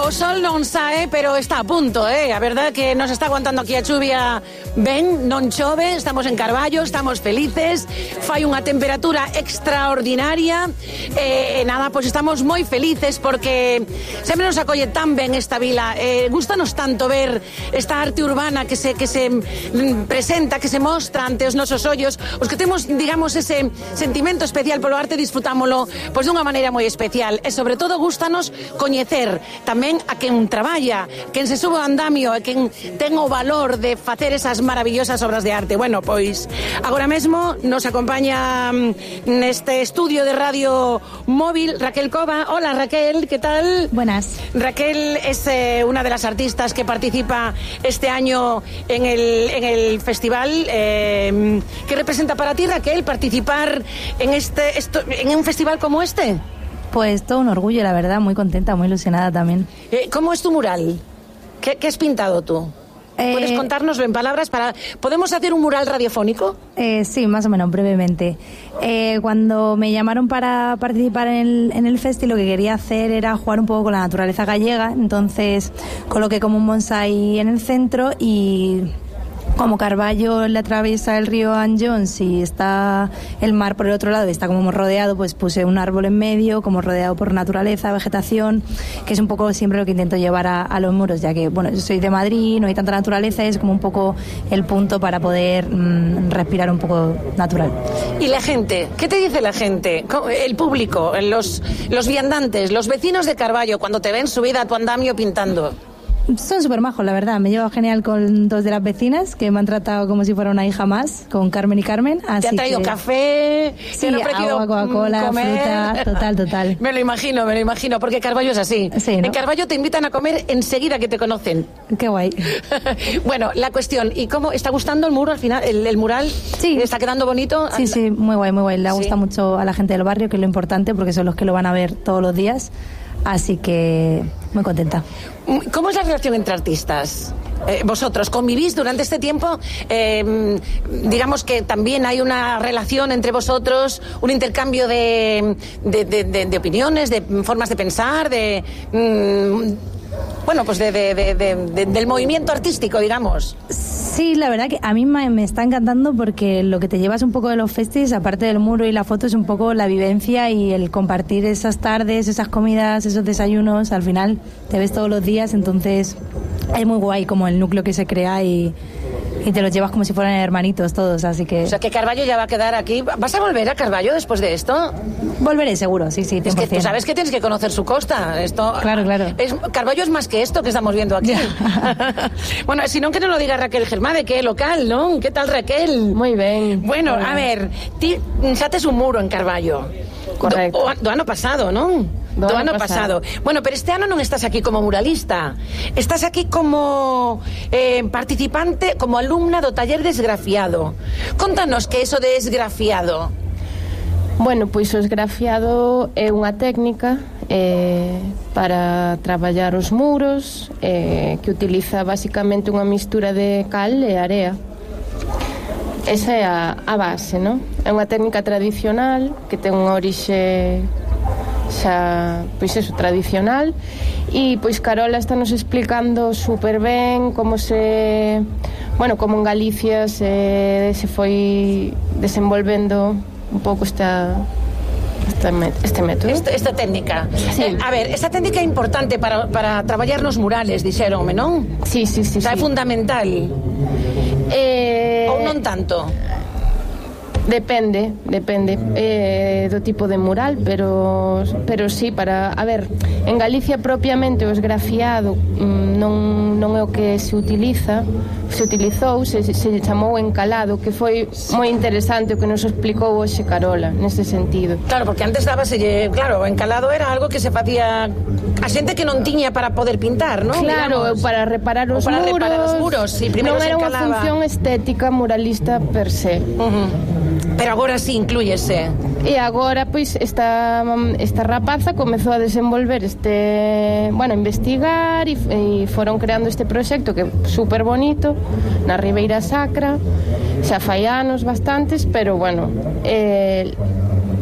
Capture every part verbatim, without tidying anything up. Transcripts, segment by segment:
o sol non sae, pero está a punto, eh? A verdade que nos está aguantando aquí a chuvia ben, non chove, estamos en Carballo, estamos felices, fai unha temperatura extraordinaria, e eh, nada, pois pues estamos moi felices porque sempre nos acolle tan ben esta vila, eh, gustanos tanto ver esta arte urbana que se, que se presenta, que se mostra ante os nosos ollos, os que temos, digamos, ese sentimento especial polo arte, disfrutámolo pois pues, dunha maneira moi especial, e sobre todo gustanos coñecer tamén a quen traballa, quen se sube ao andamio e quen ten o valor de facer esas maravillosas obras de arte. Bueno, pois agora mesmo nos acompaña neste estudio de radio móvil Raquel Cova. Hola Raquel, ¿qué tal? Buenas. Raquel es eh, una de las artistas que participa este año en el, en el festival. Eh, ¿Qué representa para ti, Raquel, participar en, este, esto, en un festival como este? Pues todo un orgullo, la verdad, muy contenta, muy ilusionada también. Eh, ¿Cómo es tu mural? ¿Qué, qué has pintado tú? Eh, ¿Puedes contárnoslo en palabras? Para ¿Podemos hacer un mural radiofónico? Eh, sí, más o menos, brevemente. Eh, cuando me llamaron para participar en el, en el festi, lo que quería hacer era jugar un poco con la naturaleza gallega, entonces coloqué como un bonsai en el centro y... Como Carballo le atraviesa el río Anjons y está el mar por el otro lado y está como rodeado, pues puse un árbol en medio, como rodeado por naturaleza, vegetación, que es un poco siempre lo que intento llevar a, a los muros, ya que, bueno, yo soy de Madrid, no hay tanta naturaleza, es como un poco el punto para poder mmm, respirar un poco natural. ¿Y la gente? ¿Qué te dice la gente? El público, los, los viandantes, los vecinos de Carballo, cuando te ven subida a tu andamio pintando. Son súper majos, la verdad. Me llevo genial con dos de las vecinas que me han tratado como si fuera una hija más, con Carmen y Carmen. Así ¿te han traído que... café? Sí, ¿te han ofrecido agua, Coca-Cola, comer? Fruta, total, total. Me lo imagino, me lo imagino, porque Carballo es así. Sí, ¿no? En Carballo te invitan a comer enseguida que te conocen. Qué guay. Bueno, la cuestión, ¿y cómo está gustando el muro al final? ¿El, el mural? Sí. ¿Está quedando bonito? Sí, sí, muy guay, muy guay. Le gusta sí. mucho a la gente del barrio, que es lo importante, porque son los que lo van a ver todos los días. Así que muy contenta. ¿Cómo es la relación entre artistas? Eh, vosotros convivís durante este tiempo, eh, digamos que también hay una relación entre vosotros, un intercambio de, de, de, de, de opiniones, de formas de pensar, de... Mmm, bueno, pues de, de, de, de, de, del movimiento artístico, digamos. Sí, la verdad que a mí me, me está encantando porque lo que te llevas un poco de los festis, aparte del muro y la foto, es un poco la vivencia y el compartir esas tardes, esas comidas, esos desayunos. Al final te ves todos los días, entonces es muy guay como el núcleo que se crea y... y te los llevas como si fueran hermanitos todos, así que... O sea, que Carballo ya va a quedar aquí. ¿Vas a volver a Carballo después de esto? Volveré, seguro, sí, sí, cien por ciento. Es que tú sabes que tienes que conocer su costa. Esto, claro, claro. Es, Carballo es más que esto que estamos viendo aquí. Bueno, si no, que no lo diga Raquel Germá, de qué local, ¿no? ¿Qué tal, Raquel? Muy ben. Bueno, hola. A ver, ti xates un muro en Carballo. Correcto. Do, do ano pasado, non? Do, do ano pasado. pasado. Bueno, pero este ano non estás aquí como muralista. Estás aquí como eh, participante, como alumna do taller de esgrafiado. Contanos que eso de esgrafiado. Bueno, pois o esgrafiado é unha técnica eh, para traballar os muros eh, que utiliza basicamente unha mistura de cal e area. Esa é a, a base, non? É unha técnica tradicional que ten unha orixe xa, pois eso, tradicional, e pois Carola está nos explicando super ben como se, bueno, como en Galicia se, se foi desenvolvendo un pouco esta este, este método. Esta, esta técnica. Sí. Eh, a ver, esta técnica é importante para, para traballar nos murales, dixeronme, non? Sí, sí, sí. O sea, sí. É fundamental. Eh... Ou non tanto? Depende, depende eh, do tipo de mural, pero pero sí, para, a ver, en Galicia propiamente o esgrafiado mm, non, non é o que se utiliza, se utilizou, se, se chamou encalado, que foi moi interesante o que nos explicou hoxe Carola, nese sentido. Claro, porque antes dábaselle, claro, o encalado era algo que se facía a xente que non tiña para poder pintar, non? Claro, digamos, para reparar os para muros. Reparar os muros, sí, non era unha función estética muralista per se. Uh-huh. Pero agora sí inclúyese. E agora, pois, esta, esta rapaza comezou a desenvolver este... Bueno, a investigar e, e foron creando este proxecto que é super bonito na Ribeira Sacra. Xa fai anos bastantes, pero, bueno, eh,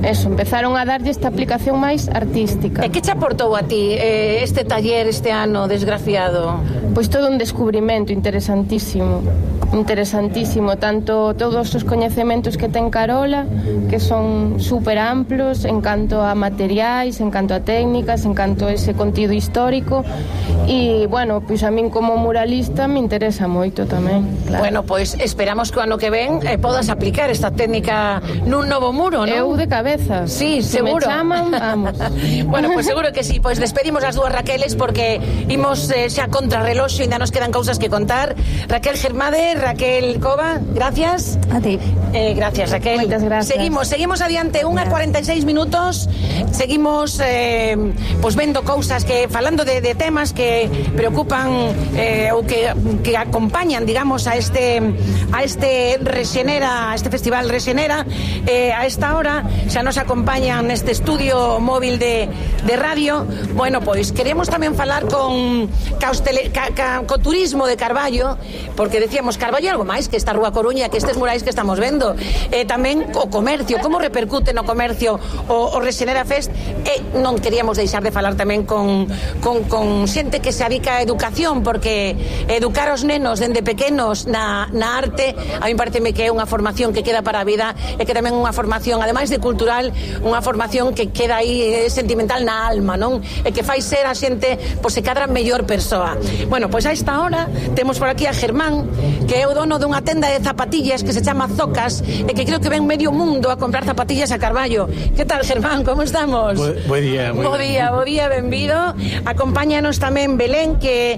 eso, empezaron a darlle esta aplicación máis artística. E que che aportou a ti eh, este taller este ano desgrafiado? Pois todo un descubrimento interesantísimo, interesantísimo, tanto todos os coñecementos que ten Carola, que son super amplos en canto a materiais, en canto a técnicas, en canto a ese contido histórico, e, bueno, pois a min como muralista me interesa moito tamén, claro. Bueno, pois esperamos que o ano que ven eh, podas aplicar esta técnica nun novo muro, non? Eu de cabeza. Sí, si seguro. Me chaman, vamos. Bueno, pois pues seguro que sí. Pois pues despedimos as dúas Raqueles porque imos eh, xa contra reloxo, ainda nos quedan cousas que contar. Raquel Germade, Raquel Cova, gracias. A ti. Eh, gracias, Raquel. Moitas gracias. Seguimos, seguimos adiante, unha cuarenta e seis minutos. Seguimos eh, pues vendo cousas que falando de, de temas que preocupan eh, ou que, que acompañan, digamos, a este a este Rexenera, a este festival Rexenera. Eh, a esta hora xa nos acompañan neste estudio móvil de, de radio. Bueno, pois queremos tamén falar con caustele, ca, ca, co turismo de Carballo, porque decíamos Carballo algo máis que esta Rúa Coruña, que estes murais que estamos vendo, eh, tamén o comercio, como repercute no comercio o, o Rexenera Fest. E non queríamos deixar de falar tamén con, con, con xente que se adica a educación, porque educar os nenos dende pequenos na, na arte, a mí pareceme que é unha formación que queda para a vida, e que tamén unha formación, ademais de cultural, unha formación que queda aí eh, sentimental na alma, non? E que fai ser a xente, pois, se cadra mellor persoa. Bueno, pois a esta hora temos por aquí a Germán, que é o dono dunha tenda de zapatillas que se chama Zocas, e que creo que ven medio mundo a comprar zapatillas a Carballo. Que tal, Germán? Como estamos? Bo, bo día, moi bo día, bo día, benvido. Acompáñanos tamén Belén, que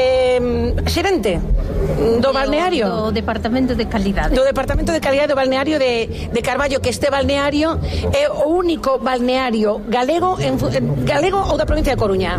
é eh, xerente do balneario, do Departamento de Calidade. Do Departamento de Calidade do balneario de, de Carballo, que este balneario é o único balneario galego en, galego ou da provincia de Coruña?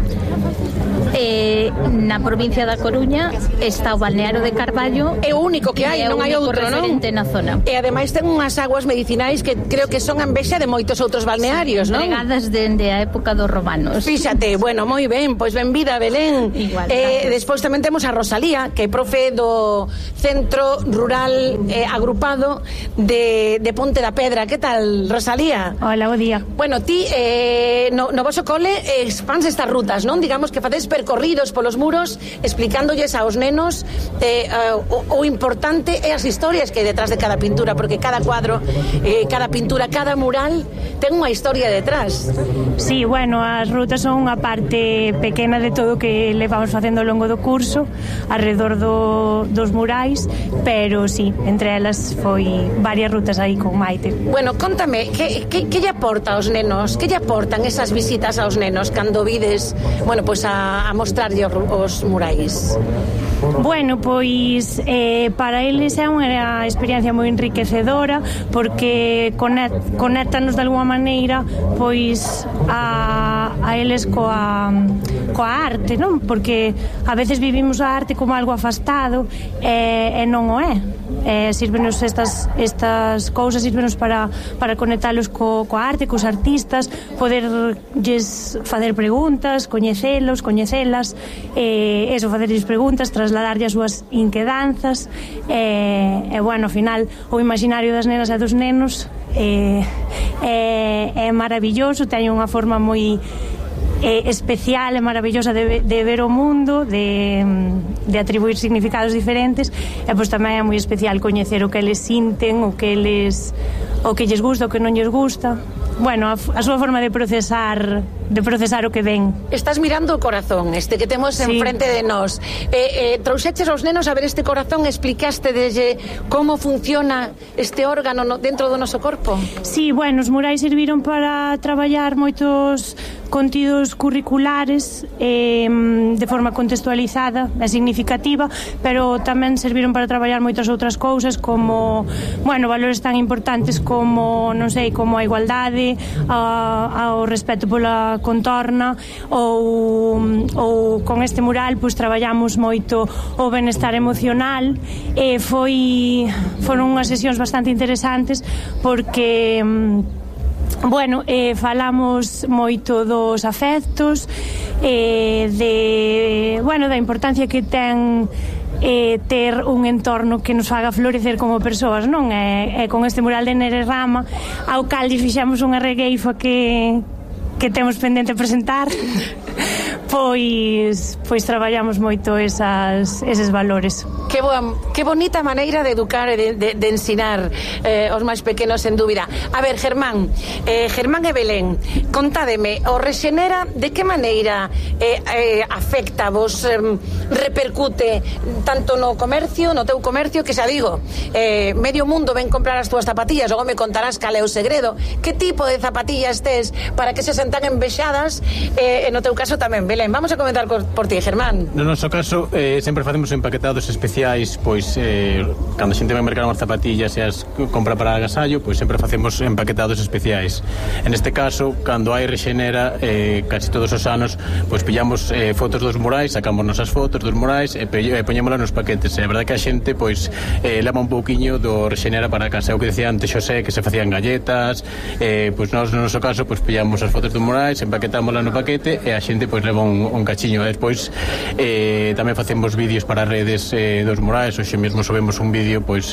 Eh, na provincia da Coruña está o balneario de Carballo. É o único que hai, non hai outro, non? Na zona. E ademais ten unhas aguas medicinais que creo que son a envexa de moitos outros balnearios, non? Entregadas dende a época dos romanos. Fíxate, bueno, moi ben, pois benvida, Belén. Igual, eh, despois tamén temos a Rosalía, que é profe do Centro Rural eh, Agrupado de, de Ponte da Pedra. Que tal, Rosalía? Hola, bo día. Bueno, ti eh, no, no voso cole eh, fans estas rutas, non? Digamos que facedes percorridos polos muros explicándolles aos nenos eh, uh, o, o importante é as historias que hai detrás de cada pintura, porque cada cuadro, eh, cada pintura, cada mural ten unha historia detrás. Sí, bueno, as rutas son unha parte pequena de todo que levamos facendo ao longo do curso alrededor do, dos murais, pero sí, entre elas foi varias rutas aí con Maite. Bueno, contame, que, que, que lle aporta aos nenos? Que lle aportan esas visitas aos nenos cando vides, bueno, pois a, a mostrarlle os murais? Bueno, pois eh, para eles é unha experiencia moi enriquecedora, porque conéctanos de alguma maneira pois a, a eles coa, coa arte, non? Porque a veces vivimos a arte como algo afastado e, e non o é. Eh, sírvenos estas, estas cousas, sírvenos para, para conectalos co, coa arte, cos artistas, poderlles facer preguntas, coñecelos, coñecelas, eh, eso, facerlles preguntas, trasladarlle as súas inquedanzas, e, eh, eh, bueno, ao final o imaginario das nenas e dos nenos eh, é, é maravilloso, ten unha forma moi eh, especial e maravillosa de, de ver o mundo, de, de atribuir significados diferentes, e pois tamén é moi especial coñecer o que eles sinten, o que eles o que lles gusta, o que non lles gusta. Bueno, a, a súa forma de procesar de procesar o que ven. Estás mirando o corazón este que temos sí. enfrente de nós. Eh, eh, trouxeches aos nenos a ver este corazón, explicaste desde como funciona este órgano no, dentro do noso corpo? Sí, bueno, os murais serviron para traballar moitos contidos curriculares eh, de forma contextualizada e significativa, pero tamén serviron para traballar moitas outras cousas, como, bueno, valores tan importantes como, non sei, como a igualdade, a, ao respeto pola contorna, ou, ou con este mural pois traballamos moito o benestar emocional, e foi foron unhas sesións bastante interesantes porque bueno, eh, falamos moito dos afectos, eh, de, bueno, da importancia que ten eh, ter un entorno que nos faga florecer como persoas, non? E, e con este mural de Nere Rama ao cal fixamos unha regueifa que que temos pendente presentar. Pois pois traballamos moito esas, eses valores. Que boa, que bonita maneira de educar e de, de, de ensinar eh, os máis pequenos, en dúbida. A ver, Germán, eh, Germán e Belén, contádeme, o Rexenera de que maneira eh, eh, afecta, vos eh, repercute tanto no comercio, no teu comercio, que xa digo, eh, medio mundo ven comprar as túas zapatillas, logo me contarás cal é o segredo, que tipo de zapatillas tes para que se sentan envexadas, eh, e no teu caso tamén, Belén. Vamos a comentar por, por ti, Germán. No noso caso, eh, sempre facemos empaquetados especiais, pois, eh, cando a xente vai mercar unhas zapatillas e as compra para agasallo, pois sempre facemos empaquetados especiais. En este caso, cando hai Rexenera, eh, casi todos os anos, pois pillamos eh, fotos dos murais, sacamos nosas fotos dos murais e, e poñémolas nos paquetes. E a verdade que a xente, pois, eh, leva un pouquiño do Rexenera para casa. O que decía antes Xosé, que se facían galletas, eh, pois nós, no noso caso, pois pillamos as fotos dos murais, empaquetámoslas no paquete e a xente, pois, leva un, un cachiño. E despois eh, tamén facemos vídeos para redes eh, dos murais. Hoxe mesmo subimos un vídeo, pois,